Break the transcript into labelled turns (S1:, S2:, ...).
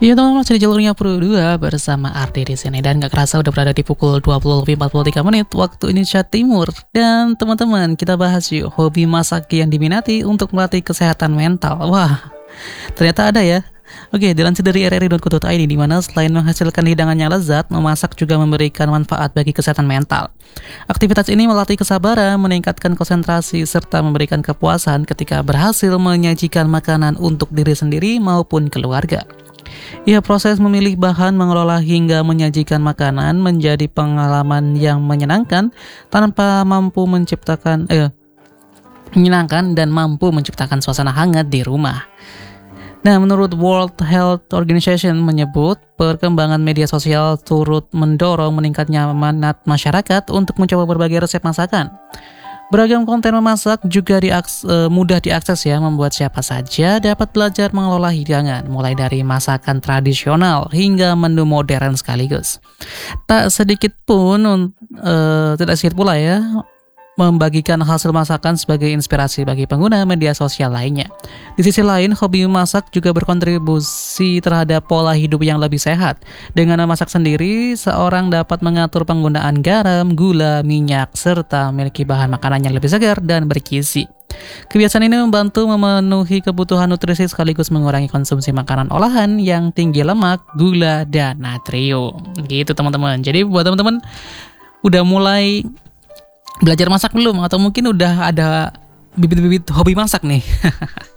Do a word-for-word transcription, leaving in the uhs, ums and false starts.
S1: Iya teman-teman, masih di jalurnya Pro dua bersama Ardi di sini, dan gak kerasa udah berada di pukul dua puluh lebih empat puluh tiga menit waktu Indonesia Timur. Dan teman-teman, kita bahas yuk hobi masak yang diminati untuk melatih kesehatan mental. Wah, ternyata ada ya. Oke, dilansir dari r r i dot co dot i d, di mana selain menghasilkan hidangan yang lezat, memasak juga memberikan manfaat bagi kesehatan mental. Aktivitas ini melatih kesabaran, meningkatkan konsentrasi, serta memberikan kepuasan ketika berhasil menyajikan makanan untuk diri sendiri maupun keluarga. Ya, proses memilih bahan, mengelola hingga menyajikan makanan menjadi pengalaman yang menyenangkan tanpa mampu menciptakan eh menyenangkan dan mampu menciptakan suasana hangat di rumah. Nah, menurut World Health Organization menyebut perkembangan media sosial turut mendorong meningkatnya minat masyarakat untuk mencoba berbagai resep masakan. Beragam konten memasak juga diaks, e, mudah diakses ya, membuat siapa saja dapat belajar mengelola hidangan, mulai dari masakan tradisional hingga menu modern sekaligus. Tak sedikit pun, e, tidak sedikit pula ya, membagikan hasil masakan sebagai inspirasi bagi pengguna media sosial lainnya. Di sisi lain, hobi memasak juga berkontribusi terhadap pola hidup yang lebih sehat. Dengan memasak sendiri, seorang dapat mengatur penggunaan garam, gula, minyak, serta memiliki bahan makanan yang lebih segar dan bergizi. Kebiasaan ini membantu memenuhi kebutuhan nutrisi sekaligus mengurangi konsumsi makanan olahan yang tinggi lemak, gula, dan natrium. Gitu teman-teman. Jadi buat teman-teman udah mulai belajar masak belum? Atau mungkin udah ada bibit-bibit hobi masak nih?